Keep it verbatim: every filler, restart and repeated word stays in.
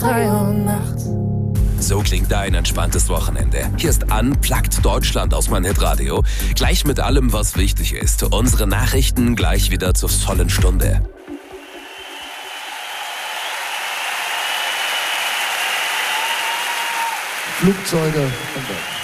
drei Uhr nachts. So klingt dein entspanntes Wochenende. Hier ist Unplugged Deutschland aus mein Hitradio. Gleich mit allem, was wichtig ist. Unsere Nachrichten gleich wieder zur vollen Stunde. Flugzeuge und